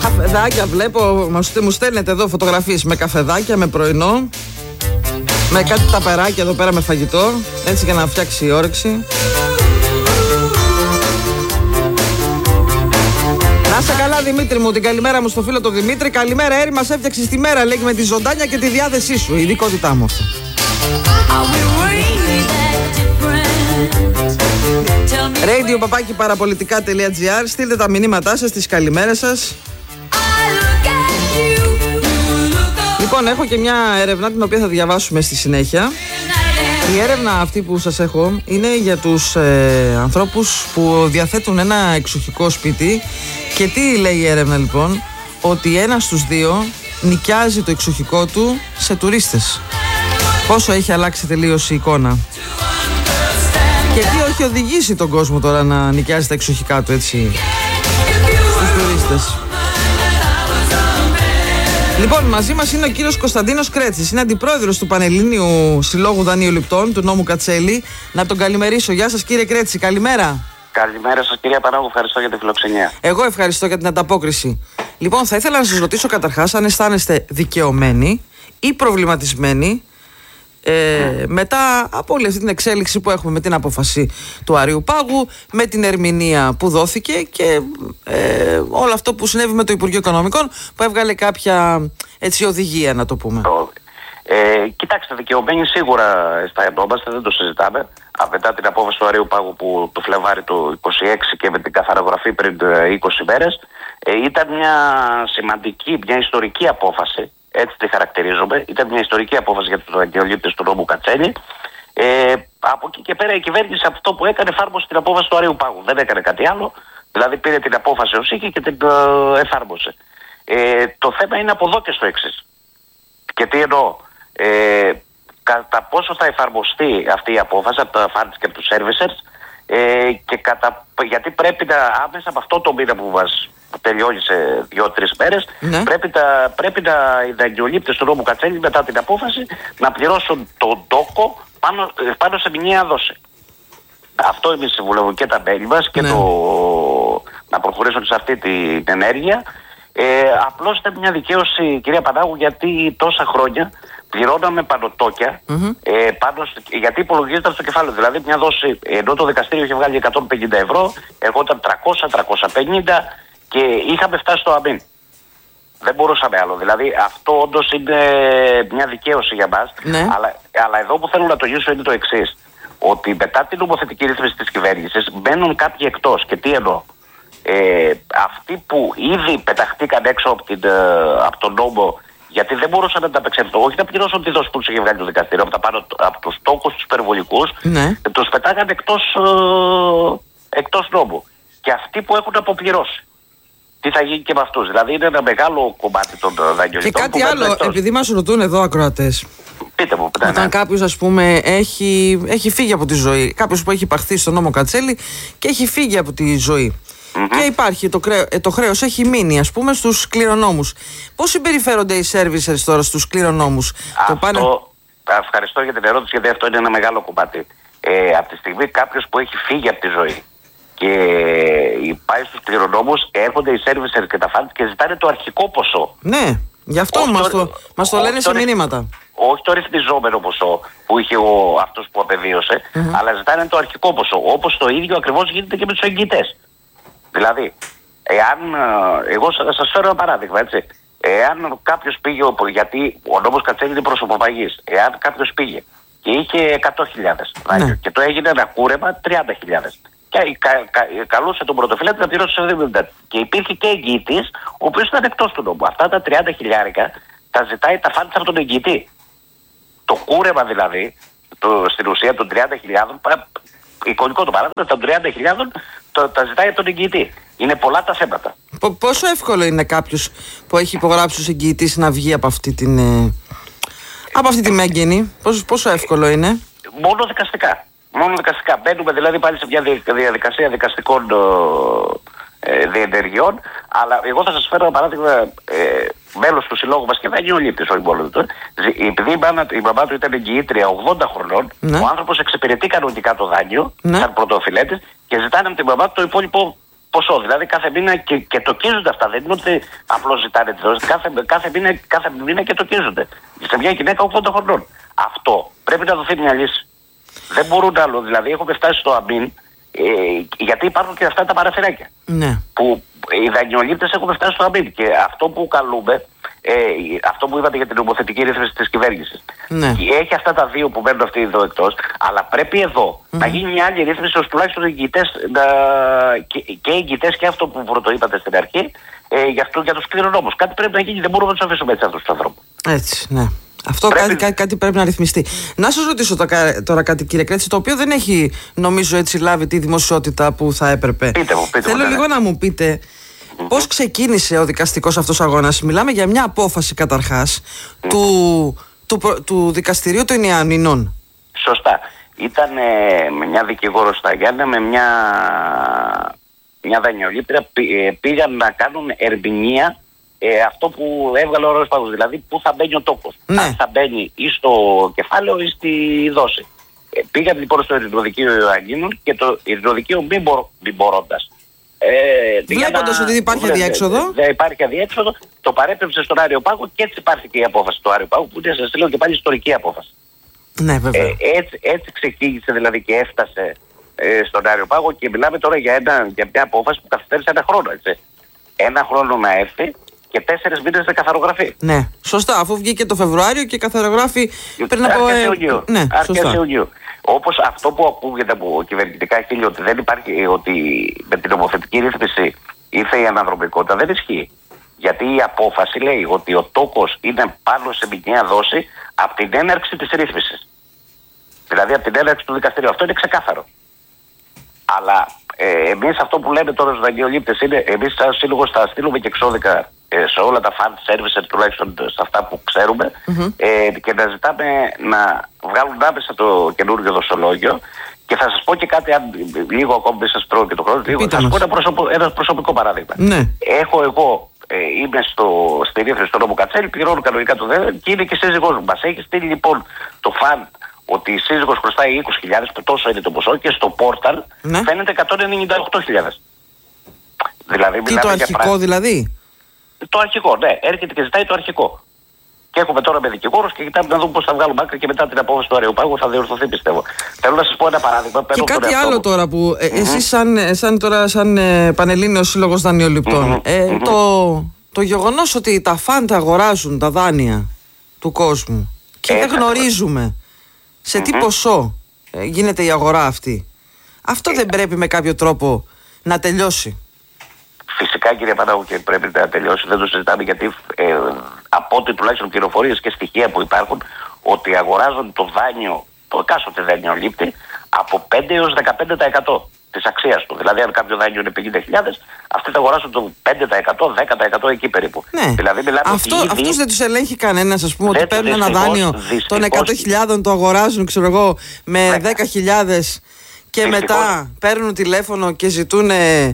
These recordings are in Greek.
Καφεδάκια βλέπω, μου στέλνετε εδώ φωτογραφίες με καφεδάκια, με πρωινό, με κάτι ταπεράκια εδώ πέρα με φαγητό, έτσι για να φτιάξει η όρεξη. Να είσαι καλά, Δημήτρη μου, την καλημέρα μου στο φίλο το Δημήτρη. Καλημέρα, Έρη, μας έφτιαξες τη μέρα, λέγει, με τη ζωντάνια και τη διάθεσή σου. Η ειδικότητά μου αυτό. radio@parapolitica.gr. Στείλτε τα μηνύματά σας, τις καλημέρες σας. Λοιπόν, έχω και μια έρευνα την οποία θα διαβάσουμε στη συνέχεια. Η έρευνα αυτή που σας έχω είναι για τους ανθρώπους που διαθέτουν ένα εξοχικό σπίτι. Και τι λέει η έρευνα λοιπόν? Ότι 1 στους 2 νοικιάζει το εξοχικό του σε τουρίστες. Πόσο έχει αλλάξει τελείως η εικόνα. Και τι έχει οδηγήσει τον κόσμο τώρα να νοικιάζει τα εξοχικά του έτσι στους τουρίστες. Λοιπόν, μαζί μας είναι ο κύριος Κωνσταντίνος Κρέτσης. Είναι αντιπρόεδρος του Πανελλήνιου Συλλόγου Δανειοληπτών του νόμου Κατσέλη. Να τον καλημερίσω. Γεια σας, κύριε Κρέτση, καλημέρα. Καλημέρα σας, κυρία Πανάγου, ευχαριστώ για τη φιλοξενία. Εγώ ευχαριστώ για την ανταπόκριση. Λοιπόν, θα ήθελα να σας ρωτήσω καταρχάς αν αισθάνεστε δικαιωμένοι ή προβληματισμένοι μετά από όλη αυτή την εξέλιξη που έχουμε με την απόφαση του Αρείου Πάγου, με την ερμηνεία που δόθηκε και όλο αυτό που συνέβη με το Υπουργείο Οικονομικών που έβγαλε κάποια έτσι οδηγία, να το πούμε. Κοιτάξτε, δικαιωμένοι σίγουρα αισθανόμαστε, δεν το συζητάμε. Μετά την απόφαση του Αρείου Πάγου που το Φλεβάρι του 26 και με την καθαρογραφή πριν 20 μέρες, ήταν μια σημαντική, μια ιστορική απόφαση. Έτσι τη χαρακτηρίζομαι. Ήταν μια ιστορική απόφαση για τους δανειολήπτες του νόμου Κατσέλη. Από εκεί και πέρα η κυβέρνηση αυτό που έκανε, εφάρμοσε την απόφαση του Αρείου Πάγου. Δεν έκανε κάτι άλλο. Δηλαδή πήρε την απόφαση ως είχε και την εφάρμοσε. Το θέμα είναι από εδώ και στο εξής. Και τι εννοώ? Κατά πόσο θα εφαρμοστεί αυτή η απόφαση από τα funds και από τους servicers, και γιατί πρέπει άμεσα από αυτό το μήνα που μας τελειώνει σε 2-3 μέρες, ναι, πρέπει οι δανειολήπτες του νόμου Κατσέλη μετά την απόφαση να πληρώσουν τον τόκο πάνω σε μηνιαία δόση. Αυτό εμείς συμβουλεύουμε και τα μέλη μας και ναι, να προχωρήσουν σε αυτή την ενέργεια. Απλώς ήταν μια δικαίωση, κυρία Πανάγου, γιατί τόσα χρόνια πληρώναμε πανωτόκια, γιατί υπολογίζονταν στο κεφάλαιο. Δηλαδή μια δόση, ενώ το δικαστήριο είχε βγάλει 150 ευρώ, ερχόταν 300-350 και είχαμε φτάσει στο αμήν. Δεν μπορούσαμε άλλο. Δηλαδή αυτό όντως είναι μια δικαίωση για μας. Ναι. Αλλά εδώ που θέλω να τονίσω είναι το εξής. Ότι μετά την νομοθετική ρύθμιση της κυβέρνησης μπαίνουν κάποιοι εκτός. Και τι εννοώ? Αυτοί που ήδη πεταχτήκαν έξω από τον νόμο, γιατί δεν μπορούσαν να ανταπεξέλθουν, όχι να πληρώσουν τη δόση που τους είχε βγάλει το δικαστήριο, από τους τόκους τους υπερβολικούς, ναι, τους πετάγαν εκτός νόμου. Και αυτοί που έχουν αποπληρώσει, τι θα γίνει και με αυτούς? Δηλαδή είναι ένα μεγάλο κομμάτι των δανειοληπτών. Και κάτι άλλο, επειδή μας ρωτούν εδώ ακροατές. Πείτε μου, όταν κάποιος, ας πούμε, έχει φύγει από τη ζωή, κάποιος που έχει υπαχθεί στον νόμο Κατσέλη και έχει φύγει από τη ζωή, και υπάρχει το χρέος έχει μείνει, ας πούμε, στους κληρονόμους. Πώς συμπεριφέρονται οι servicers τώρα στους κληρονόμους? Ευχαριστώ για την ερώτηση, γιατί αυτό είναι ένα μεγάλο κομμάτι. Από τη στιγμή κάποιος που έχει φύγει από τη ζωή και πάει στους κληρονόμους, έρχονται οι servicers και τα funds και ζητάνε το αρχικό ποσό. Ναι, γι' αυτό μας το λένε σε μηνύματα. Όχι το ρυθμιζόμενο ποσό που είχε αυτός που απεβίωσε, αλλά ζητάνε το αρχικό ποσό. Όπως το ίδιο ακριβώς γίνεται και με τους εγγυητές. Δηλαδή, εγώ σας φέρω ένα παράδειγμα, έτσι. Εάν κάποιος πήγε, γιατί ο νόμος Κατσέλη είναι προσωποπαγής, εάν κάποιος πήγε και είχε 100.000 δάνειο και το έγινε ένα κούρεμα 30.000 και καλούσε τον πρωτοφυλάτη να πληρώσει 70. Και υπήρχε και εγγυητής, ο οποίος ήταν εκτός του νόμου. Αυτά τα 30.000 τα ζητάει τα φάντσα από τον εγγυητή. Το κούρεμα δηλαδή, στην ουσία των 30.000, εικονικό το παράδειγμα, των 30.000 τα ζητάει από τον εγγυητή. Είναι πολλά τα θέματα. Πόσο εύκολο είναι κάποιος που έχει υπογράψει ως εγγυητής να βγει από αυτή τη μέγενη? Πόσο εύκολο είναι? Μόνο δικαστικά. Μπαίνουμε δηλαδή πάλι σε μια διαδικασία δικαστικών διενεργειών. Αλλά εγώ θα σας φέρω ένα παράδειγμα, μέλος του συλλόγου μας και δανειολήπτης, όχι μόνο του. Επειδή η μαμά του ήταν εγγυήτρια 80 χρονών, ο άνθρωπος εξυπηρετεί κανονικά το δάνειο, σαν πρωτοφυλέτης, και ζητάνε από την μαμά του το υπόλοιπο ποσό. Δηλαδή κάθε μήνα και τοκίζονται αυτά. Δεν είναι ότι απλώς ζητάνε τη δόση. Κάθε μήνα και τοκίζονται. Σε μια γυναίκα 80 χρονών. Αυτό πρέπει να δοθεί μια λύση. Δεν μπορούν άλλο. Δηλαδή έχουμε φτάσει στο αμήν, γιατί υπάρχουν και αυτά τα παραθυράκια. Ναι. Που οι δανειολήπτες έχουν φτάσει στο αμήν. Και αυτό που καλούμε, αυτό που είπατε για την νομοθετική ρύθμιση της κυβέρνησης. Ναι. Έχει αυτά τα δύο που μένουν αυτοί εδώ εκτός, αλλά πρέπει εδώ να γίνει μια άλλη ρύθμιση ώστε τουλάχιστον οι εγγυητές και οι εγγυητές και αυτό που πρωτοείπατε στην αρχή για τους κληρονόμους. Κάτι πρέπει να γίνει, δεν μπορούμε να τους αφήσουμε έτσι αυτούς τους ανθρώπους. Έτσι, ναι. Αυτό κάτι πρέπει να ρυθμιστεί. Να σας ρωτήσω τώρα κάτι, κύριε Κρέτση, το οποίο δεν έχει, νομίζω, έτσι λάβει τη δημοσιότητα που θα έπρεπε. Πείτε μου, Θέλω λίγο να μου πείτε πώς ξεκίνησε ο δικαστικός αυτός αγώνας. Μιλάμε για μια απόφαση καταρχάς του Δικαστηρίου των Ιαννινών. Σωστά. Ήταν με μια δικηγόρο στα Γιάννενα, με μια δανειολήπτρια, πήγαν να κάνουν ερμηνεία αυτό που έβγαλε ο Ρώσος Πάγος, δηλαδή πού θα μπαίνει ο τόκος. Ναι. Αν θα μπαίνει ή στο κεφάλαιο ή στη δόση. Πήγαν λοιπόν στο Ειρηνοδικείο Ιωαννίνων και το Ειρηνοδικείο μην μπορώντας. Βλέποντας ότι δεν υπάρχει αδιέξοδο. Δεν υπάρχει αδιέξοδο, το παρέπεμψε στον Άριο Πάγο και έτσι υπάρχει και η απόφαση του Άριου Πάγου, που είναι, σας λέω και πάλι, ιστορική απόφαση. Ναι, βέβαια. Έτσι ξεκίνησε δηλαδή και έφτασε στον Άριο Πάγο και μιλάμε τώρα για μια απόφαση που καθυστέρησε ένα χρόνο. Έτσι. Ένα χρόνο να έρθει και 4 μήνες να καθαρογραφεί. Ναι, σωστά, αφού βγήκε το Φεβρουάριο και καθαρογράφει πριν από. Ναι, αρχές Ιουνίου. Όπως αυτό που ακούγεται από κυβερνητικά χείλη ότι δεν υπάρχει, ότι με την νομοθετική ρύθμιση ήρθε η αναδρομικότητα, δεν ισχύει. Γιατί η απόφαση λέει ότι ο τόκος είναι πάνω σε μηνιαία δόση από την έναρξη της ρύθμισης. Δηλαδή από την έναρξη του δικαστηρίου. Αυτό είναι ξεκάθαρο. Αλλά εμείς αυτό που λέμε τώρα στους δανειολήπτες είναι, εμείς σαν σύλλογος θα στείλουμε και εξώδικα σε όλα τα fund services, τουλάχιστον σε αυτά που ξέρουμε, και να ζητάμε να βγάλουν άμεσα το καινούργιο δοσολόγιο. Και θα σας πω και κάτι, αν λίγο ακόμη δεν σας τρώω και το χρόνο, θα σας πω ένα προσωπικό παράδειγμα. Ναι. Εγώ είμαι στη ρύθμιση του νόμου Κατσέλη, πληρώνω κανονικά το ΔΕΔ και είναι και σύζυγός μου. Μας έχει στείλει λοιπόν το φαν ότι η σύζυγος χρωστάει 20.000, που τόσο είναι το ποσό, και στο πόρταλ φαίνεται 198.000. Δηλαδή, τι, το αρχικό δηλαδή? Το αρχικό, ναι. Έρχεται και ζητάει το αρχικό. Και έχουμε τώρα με δικηγόρους και κοιτάμε να δούμε πώς θα βγάλουμε άκρη και μετά την απόφαση του Αριού Πάγου θα διορθωθεί, πιστεύω. Θέλω να σας πω ένα παράδειγμα. Και κάτι άλλο τώρα που εσείς σαν Πανελλήνιος Σύλλογος Δανειοληπτών, το γεγονός ότι τα φαντ αγοράζουν τα δάνεια του κόσμου και δεν γνωρίζουμε σε τι ποσό γίνεται η αγορά αυτή, αυτό δεν πρέπει με κάποιο τρόπο να τελειώσει? Φυσικά, κύριε Πανάγου, και πρέπει να τελειώσει, δεν το συζητάμε, γιατί από ό,τι τουλάχιστον πληροφορίες και στοιχεία που υπάρχουν, ότι αγοράζουν το δάνειο, το εκάστοτε δανειολήπτη, από 5 έως 15% της αξίας του. Δηλαδή, αν κάποιο δάνειο είναι 50.000, αυτοί θα αγοράσουν το 5%, 10% εκεί περίπου. Ναι. Δηλαδή, αυτούς δεν τους ελέγχει κανένας, ας πούμε, ότι παίρνουν ένα δάνειο των 100.000, το αγοράζουν, ξέρω εγώ, με 10.000. Και μετά παίρνουν τηλέφωνο και ζητούν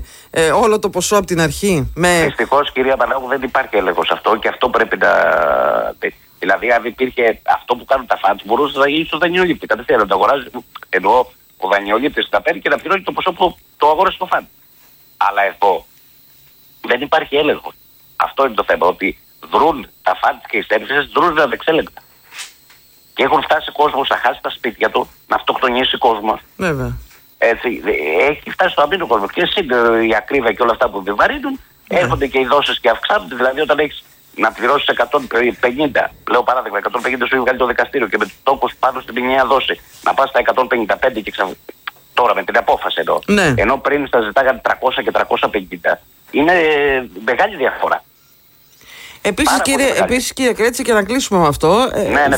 όλο το ποσό από την αρχή. Δυστυχώς, κυρία Πανάγου, δεν υπάρχει έλεγχος αυτό και αυτό πρέπει να. Δηλαδή, αν υπήρχε αυτό που κάνουν τα φαντ, μπορούσε να γίνει στο δανειολήπτη. Κατευθείαν να το αγοράζει. Ενώ ο δανειολήπτης να παίρνει και να πληρώνει το ποσό που το αγόρασε το φαντ. Αλλά εδώ δεν υπάρχει έλεγχος. Αυτό είναι το θέμα. Ότι δρούν τα φαντ και οι services δρούν ανεξέλεγκτα. Και έχουν φτάσει κόσμος να χάσει τα σπίτια του, να αυτοκτονήσει κόσμος. Βέβαια. Έτσι, έχει φτάσει στο αμήνο κόσμο. Και η ακρίβεια και όλα αυτά που επιβαρύνουν, έρχονται και οι δόσεις και αυξάνονται. Δηλαδή, όταν έχεις να πληρώσεις 150, λέω παράδειγμα, 150 σου βγάλει το δικαστήριο και με τόκους πάνω στην μηνιαία δόση να πας στα 155 και τώρα με την απόφαση εδώ. Ναι. Ενώ πριν στα ζητάγανε 300 και 350, είναι μεγάλη διαφορά. Επίσης, κύριε Κρέτση, και να κλείσουμε με αυτό,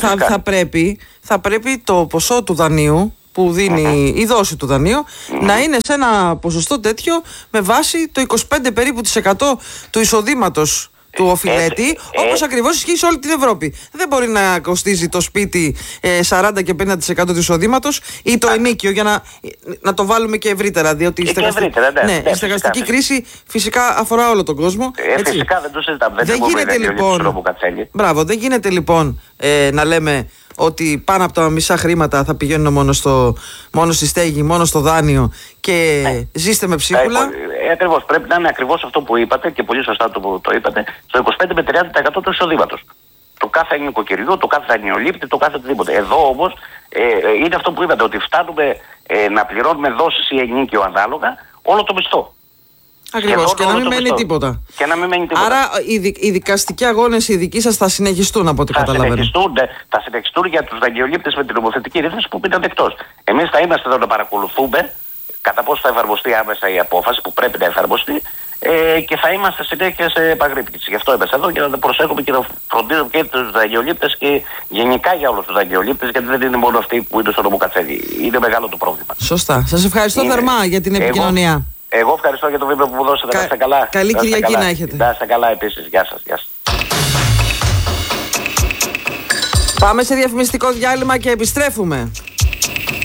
θα πρέπει το ποσό του δανείου που δίνει η δόση του δανείου να είναι σε ένα ποσοστό τέτοιο με βάση το 25 περίπου της 100 του εισοδήματος του οφειλέτη, όπως ακριβώς ισχύει σε όλη την Ευρώπη. Δεν μπορεί να κοστίζει το σπίτι 40 και 50% του εισοδήματος ή το ενοίκιο, για να το βάλουμε και ευρύτερα, διότι η στεγαστική κρίση φυσικά αφορά όλο τον κόσμο. Φυσικά δεν το συζητάμε. Δεν γίνεται λοιπόν να λέμε ότι πάνω από τα μισά χρήματα θα πηγαίνουν μόνο στη στέγη, μόνο στο δάνειο και ζήστε με ψίχουλα. Ακριβώς. Πρέπει να είναι ακριβώς αυτό που είπατε και πολύ σωστά το είπατε, στο 25 με 30% του εισοδήματος. Το κάθε νοικοκυριού, το κάθε δανειολήπτη, το κάθε οτιδήποτε. Εδώ όμως είναι αυτό που είπατε, ότι φτάνουμε να πληρώνουμε δόσεις ή ενίκιο ανάλογα όλο το μισθό. Ακριβώς, και να μην μένει τίποτα. Άρα οι δικαστικοί αγώνες οι δικοί σας θα συνεχιστούν από ό,τι καταλαβαίνω. Θα συνεχιστούν για τους δανειολήπτες με την νομοθετική ρύθμιση που μείναν εκτός. Εμείς θα είμαστε εδώ να παρακολουθούμε κατά πόσο θα εφαρμοστεί άμεσα η απόφαση που πρέπει να εφαρμοστεί και θα είμαστε συνέχεια σε επαγρύπνηση. Γι' αυτό είμαστε εδώ για να προσέχουμε και να φροντίζουμε και τους δανειολήπτες και γενικά για όλους τους δανειολήπτες, γιατί δεν είναι μόνο αυτοί που είναι στο νομοκατσέλι. Είναι μεγάλο το πρόβλημα. Σωστά. Σας ευχαριστώ θερμά για την επικοινωνία. Εγώ ευχαριστώ για το βίντεο που μου δώσατε. Να είστε καλά. Καλή Κυριακή να έχετε. Να είστε καλά επίσης. Γεια σας. Πάμε σε διαφημιστικό διάλειμμα και επιστρέφουμε.